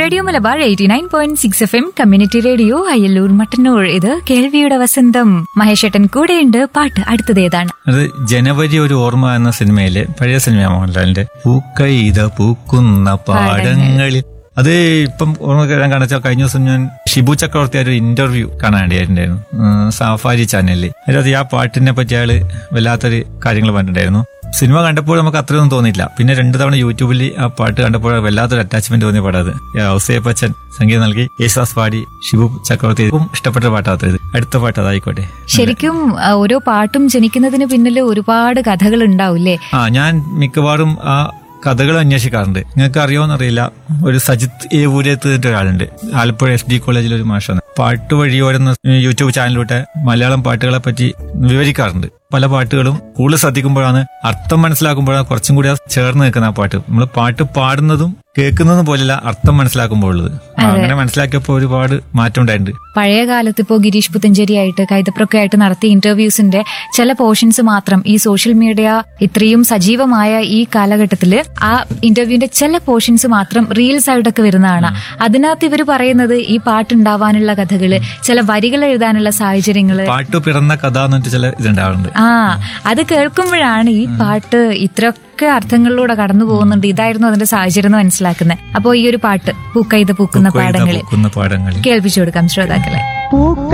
Radio Malabar 89.6 FM community radio Ayyallur Mattannur. ഇത് കേൾവിയുടെ വസന്തം. മഹേഷേട്ടൻ കൂടെയുണ്ട്. പാട്ട് അടുത്തതേതാണ്? അത് ജനുവരി ഒരു ഓർമ്മ എന്ന സിനിമയിലെ പഴയ സിനിമയാണ് മോഹൻലാലിന്റെ പൂക്കൈത പൂക്കുന്ന പാടങ്ങളിൽ. അത് ഇപ്പം ഓർമ്മ കാണിച്ചാൽ കഴിഞ്ഞ ദിവസം ഞാൻ ഷിബു ചക്രവർത്തി ഒരു ഇന്റർവ്യൂ കാണാണ്ടിയായിട്ടുണ്ടായിരുന്നു സഫാരി ചാനലിൽ. അതിനകത്ത് ആ പാട്ടിനെ പറ്റി അയാള് വല്ലാത്തൊരു കാര്യങ്ങൾ പറഞ്ഞിട്ടുണ്ടായിരുന്നു. സിനിമ കണ്ടപ്പോൾ നമുക്ക് അത്രയൊന്നും തോന്നിയില്ല. പിന്നെ 2 തവണ യൂട്യൂബിൽ ആ പാട്ട് കണ്ടപ്പോൾ വല്ലാത്തൊരു അറ്റാച്ച്മെന്റ് തോന്നിയ പാടാത്. ഔസേപ്പ് ബച്ചൻ സംഗീതം നൽകി, യേശുദാസ് പാടി, ഷിബു ചക്രവർത്തി ഇഷ്ടപ്പെട്ട പാട്ടാത്തത്. അടുത്ത പാട്ട് അതായിക്കോട്ടെ. ശരിക്കും ഓരോ പാട്ടും ജനിക്കുന്നതിന് പിന്നിൽ ഒരുപാട് കഥകൾ ഉണ്ടാവില്ലേ? ഞാൻ മിക്കവാറും ആ കഥകൾ അന്വേഷിക്കാറുണ്ട്. നിങ്ങൾക്ക് അറിയാമെന്നറിയില്ല, ഒരു സജിത്ത് ഏവൂരത്ത് ഒരാളുണ്ട്, ആലപ്പുഴ FD കോളേജിൽ ഒരു മാഷാണ്. പാട്ട് വഴിയോരെന്ന യൂട്യൂബ് ചാനലിലൂടെ മലയാളം പാട്ടുകളെ പറ്റി വിവരിക്കാറുണ്ട്. പല പാട്ടുകളും കൂടുതൽ ശ്രദ്ധിക്കുമ്പോഴാണ്, അർത്ഥം മനസ്സിലാക്കുമ്പോഴാണ് കുറച്ചും കൂടി ചേർന്ന് നിൽക്കുന്ന ആ പാട്ട്. നമ്മൾ പാട്ട് പാടുന്നതും കേൾക്കുന്നതും പോലെയല്ല അർത്ഥം മനസ്സിലാക്കുമ്പോൾ ഉള്ളത്. അങ്ങനെ മനസ്സിലാക്കിയപ്പോൾ ഒരുപാട് മാറ്റം ഉണ്ടായിട്ടുണ്ട്. പഴയ കാലത്ത് ഇപ്പോ ഗിരീഷ് പുത്തഞ്ചേരി ആയിട്ട് കൈതപ്രൊക്കെ ആയിട്ട് നടത്തിയ ഇന്റർവ്യൂസിന്റെ ചില പോർഷൻസ് മാത്രം ഈ സോഷ്യൽ മീഡിയ ഇത്രയും സജീവമായ ഈ കാലഘട്ടത്തില് ആ ഇന്റർവ്യൂവിന്റെ ചില പോർഷൻസ് മാത്രം റീൽസ് ആയിട്ടൊക്കെ വരുന്നതാണ്. അതിനകത്ത് ഇവർ പറയുന്നത് ഈ പാട്ടുണ്ടാവാനുള്ള കഥകള്, ചില വരികൾ എഴുതാനുള്ള സാഹചര്യങ്ങള്, പാട്ട് പിറന്ന കഥ എന്നിട്ട് ചില ഇതുണ്ടാവുന്നുണ്ട്. അത് കേൾക്കുമ്പോഴാണ് ഈ പാട്ട് ഇത്രയൊക്കെ അർത്ഥങ്ങളിലൂടെ കടന്നു പോകുന്നുണ്ട്, ഇതായിരുന്നു അതിന്റെ സാഹചര്യം എന്ന് മനസ്സിലാക്കുന്നത്. അപ്പോ ഈ ഒരു പാട്ട് പൂക്കൈത പൂക്കുന്ന പാടങ്ങളിൽ കേൾപ്പിച്ചു കൊടുക്കാം ശ്രോതാക്കളെ.